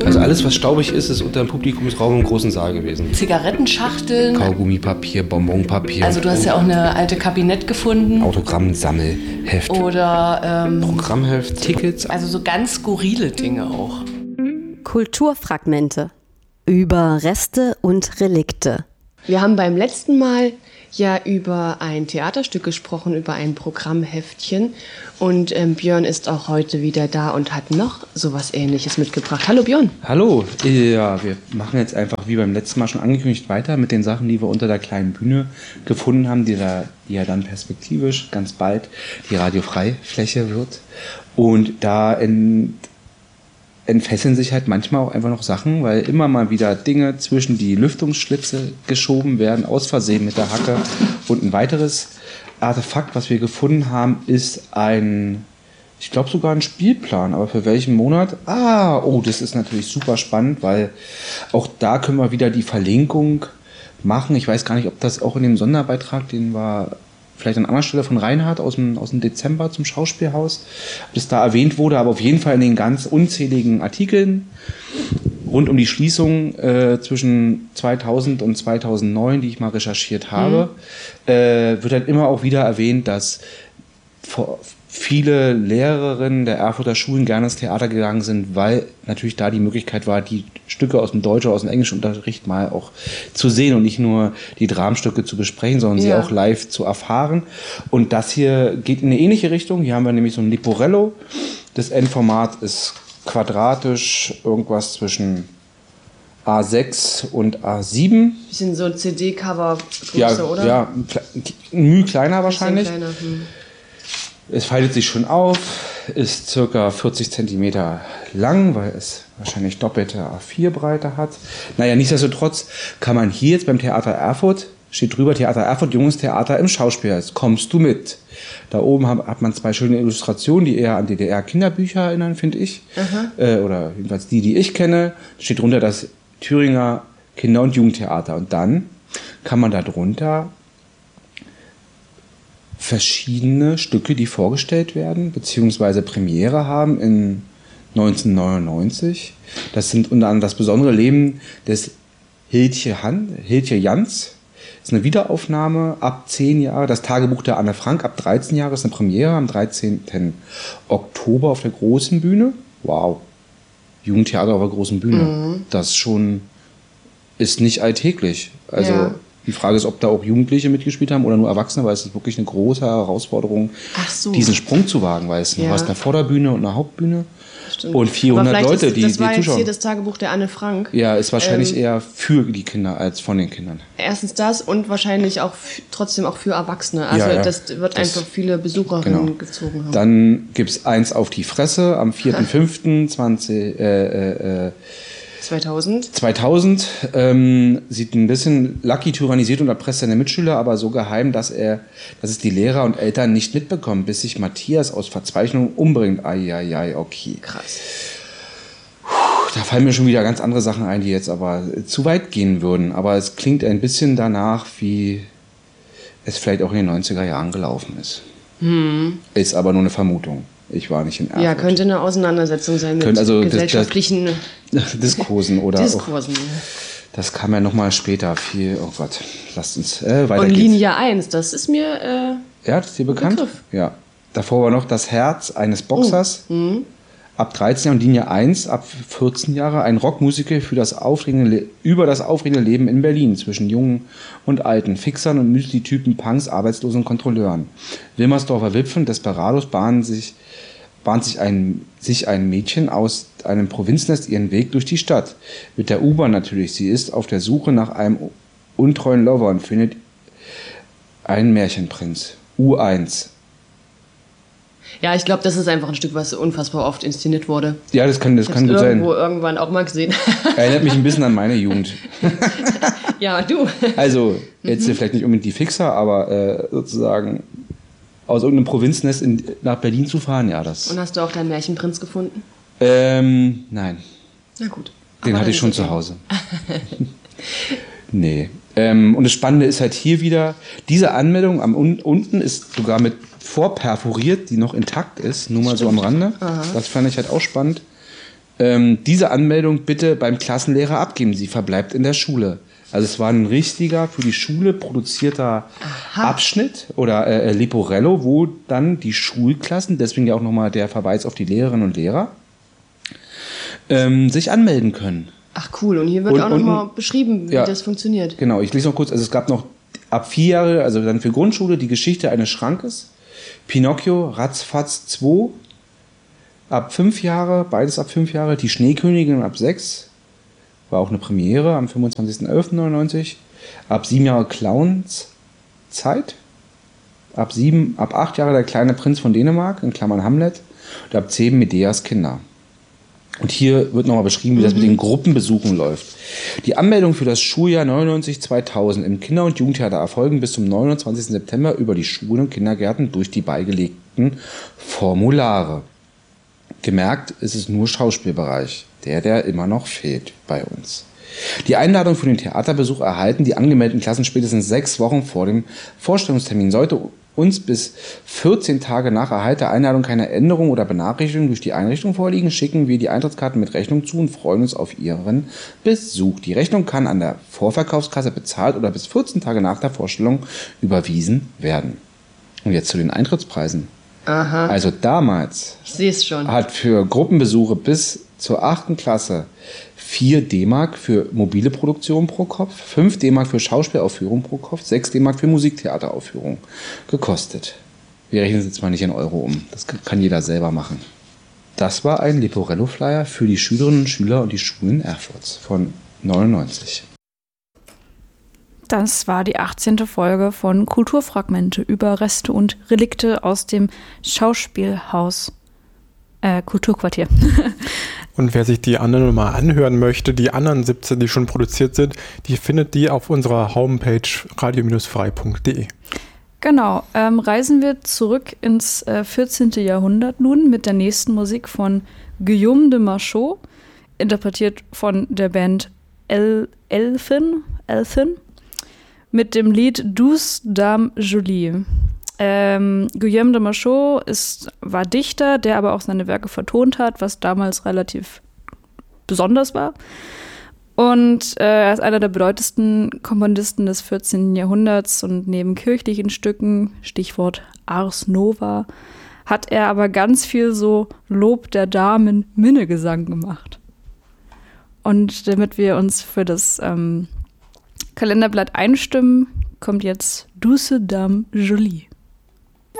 Also alles, was staubig ist, ist unter dem Publikumsraum im großen Saal gewesen. Zigarettenschachteln. Kaugummipapier, Bonbonpapier. Also du hast ja auch eine alte Kabinett gefunden. Autogrammsammelheft. Oder Programmheft, Tickets. Also so ganz skurrile Dinge auch. Kulturfragmente. Über Reste und Relikte. Wir haben beim letzten Mal ja über ein Theaterstück gesprochen, über ein Programmheftchen. Und Björn ist auch heute wieder da und hat noch sowas Ähnliches mitgebracht. Hallo Björn. Hallo. Ja, wir machen jetzt einfach wie beim letzten Mal schon angekündigt weiter mit den Sachen, die wir unter der kleinen Bühne gefunden haben, die ja dann perspektivisch ganz bald die Radiofreifläche wird. Und da entfesseln sich halt manchmal auch einfach noch Sachen, weil immer mal wieder Dinge zwischen die Lüftungsschlitze geschoben werden, aus Versehen mit der Hacke. Und ein weiteres Artefakt, was wir gefunden haben, ist ich glaube sogar ein Spielplan, aber für welchen Monat? Das ist natürlich super spannend, weil auch da können wir wieder die Verlinkung machen. Ich weiß gar nicht, ob das auch in dem Sonderbeitrag, den wir vielleicht an anderer Stelle von Reinhard aus dem Dezember zum Schauspielhaus, ob das da erwähnt wurde, aber auf jeden Fall in den ganz unzähligen Artikeln rund um die Schließung zwischen 2000 und 2009, die ich mal recherchiert habe, wird dann immer auch wieder erwähnt, dass viele Lehrerinnen der Erfurter Schulen gerne ins Theater gegangen sind, weil natürlich da die Möglichkeit war, die Stücke aus dem Deutsch- oder aus dem englischen Unterricht mal auch zu sehen und nicht nur die Dramenstücke zu besprechen, sondern sie auch live zu erfahren. Und das hier geht in eine ähnliche Richtung. Hier haben wir nämlich so ein Leporello. Das Endformat ist quadratisch, irgendwas zwischen A6 und A7. Bisschen so CD-Cover-Größe, ja, oder? Ja, Mühe kleiner wahrscheinlich. Kleiner, Es faltet sich schon auf, ist circa 40 Zentimeter lang, weil es wahrscheinlich doppelte A4-Breite hat. Naja, nichtsdestotrotz kann man hier jetzt beim Theater Erfurt, steht drüber Theater Erfurt, Junges Theater im Schauspielhaus. Kommst du mit? Da oben hat man zwei schöne Illustrationen, die eher an DDR-Kinderbücher erinnern, finde ich. Oder jedenfalls die ich kenne. Steht drunter das Thüringer Kinder- und Jugendtheater. Und dann kann man da drunter verschiedene Stücke, die vorgestellt werden, beziehungsweise Premiere haben in 1999. Das sind unter anderem das besondere Leben des Hiltje Jans. Das ist eine Wiederaufnahme ab 10 Jahre. Das Tagebuch der Anne Frank ab 13 Jahre ist eine Premiere am 13. Oktober auf der großen Bühne. Wow. Jugendtheater auf der großen Bühne. Das schon ist nicht alltäglich. Also die Frage ist, ob da auch Jugendliche mitgespielt haben oder nur Erwachsene, weil es ist wirklich eine große Herausforderung, diesen Sprung zu wagen, weil du hast eine Vorderbühne und eine Hauptbüne. Stimmt. Und 400 Leute, die das war jetzt zuschauen. hier das Tagebuch der Anne Frank. Ja, ist wahrscheinlich eher für die Kinder als von den Kindern. Erstens das und wahrscheinlich auch trotzdem auch für Erwachsene. Also das wird einfach viele Besucherinnen gezogen haben. Dann gibt es eins auf die Fresse am 4.5.2000. Sieht ein bisschen Lucky tyrannisiert und erpresst seine Mitschüler, aber so geheim, dass es die Lehrer und Eltern nicht mitbekommen, bis sich Matthias aus Verzweiflung umbringt. Okay. Krass. Da fallen mir schon wieder ganz andere Sachen ein, die jetzt aber zu weit gehen würden. Aber es klingt ein bisschen danach, wie es vielleicht auch in den 90er Jahren gelaufen ist. Ist aber nur eine Vermutung. Ich war nicht in Erfurt. Ja, könnte eine Auseinandersetzung sein mit gesellschaftlichen Diskursen oder Diskursen. Das kam ja nochmal später viel. Oh Gott, lasst uns weiter Und geht's. Linie 1, das ist mir ja, das ist dir bekannt? Begriff. Ja. Davor war noch das Herz eines Boxers. Ab 13 Jahren und Linie 1 ab 14 Jahre ein Rockmusiker über das aufregende Leben in Berlin zwischen Jungen und Alten, Fixern und Müsli-Typen, Punks, Arbeitslosen und Kontrolleuren. Wilmersdorfer Witwen, Desperados bahnt sich ein Mädchen aus einem Provinznest ihren Weg durch die Stadt. Mit der U-Bahn natürlich. Sie ist auf der Suche nach einem untreuen Lover und findet einen Märchenprinz. U1. Ja, ich glaube, das ist einfach ein Stück, was unfassbar oft inszeniert wurde. Ja, das kann gut sein. Irgendwann auch mal gesehen. Erinnert mich ein bisschen an meine Jugend. Ja, du. Also, jetzt vielleicht nicht unbedingt die Fixer, aber sozusagen aus irgendeinem Provinznest nach Berlin zu fahren, ja, das. Und hast du auch deinen Märchenprinz gefunden? Nein. Na gut. Den hatte ich schon zu Hause. Nee. Und das Spannende ist halt hier wieder, diese Anmeldung unten ist sogar mit vorperforiert, die noch intakt ist, nur mal so am Rande. Aha. Das fand ich halt auch spannend. Diese Anmeldung bitte beim Klassenlehrer abgeben. Sie verbleibt in der Schule. Also es war ein richtiger, für die Schule produzierter Abschnitt oder Leporello, wo dann die Schulklassen, deswegen ja auch nochmal der Verweis auf die Lehrerinnen und Lehrer, sich anmelden können. Ach cool, und hier wird auch nochmal beschrieben, wie das funktioniert. Genau, ich lese noch kurz, also es gab noch ab 4 Jahre, also dann für Grundschule, die Geschichte eines Schrankes, Pinocchio, Ratzfatz 2, ab 5 Jahre, beides ab 5 Jahre, die Schneekönigin ab 6, war auch eine Premiere am 25.11.99, ab 7 Jahre Clowns Zeit, ab 8 Jahre der kleine Prinz von Dänemark, in Klammern Hamlet, und ab 10 Medeas Kinder. Und hier wird nochmal beschrieben, wie das mit den Gruppenbesuchen läuft. Die Anmeldung für das Schuljahr 99-2000 im Kinder- und Jugendtheater erfolgen bis zum 29. September über die Schulen und Kindergärten durch die beigelegten Formulare. Gemerkt, es ist nur Schauspielbereich, der immer noch fehlt bei uns. Die Einladung für den Theaterbesuch erhalten die angemeldeten Klassen spätestens 6 Wochen vor dem Vorstellungstermin. Sollte uns bis 14 Tage nach Erhalt der Einladung keine Änderung oder Benachrichtigung durch die Einrichtung vorliegen, schicken wir die Eintrittskarten mit Rechnung zu und freuen uns auf Ihren Besuch. Die Rechnung kann an der Vorverkaufskasse bezahlt oder bis 14 Tage nach der Vorstellung überwiesen werden. Und jetzt zu den Eintrittspreisen. Aha. Also damals Ich sehe es schon. hat für Gruppenbesuche bis zur 8. Klasse 4 D-Mark für mobile Produktion pro Kopf, 5 D-Mark für Schauspielaufführung pro Kopf, 6 D-Mark für Musiktheateraufführung gekostet. Wir rechnen es jetzt mal nicht in Euro um. Das kann jeder selber machen. Das war ein Leporello-Flyer für die Schülerinnen und Schüler und die Schulen Erfurts von 99. Das war die 18. Folge von Kulturfragmente über Reste und Relikte aus dem Schauspielhaus Kulturquartier. Und wer sich die anderen mal anhören möchte, die anderen 17, die schon produziert sind, die findet die auf unserer Homepage radio-frei.de. Genau, reisen wir zurück ins 14. Jahrhundert nun mit der nächsten Musik von Guillaume de Machaut, interpretiert von der Band Elfin, mit dem Lied Douce Dame Jolie. Guillaume de Machaut war Dichter, der aber auch seine Werke vertont hat, was damals relativ besonders war. Und er ist einer der bedeutendsten Komponisten des 14. Jahrhunderts und neben kirchlichen Stücken, Stichwort Ars Nova, hat er aber ganz viel so Lob der Damen Minnegesang gemacht. Und damit wir uns für das Kalenderblatt einstimmen, kommt jetzt Douce Dame Jolie.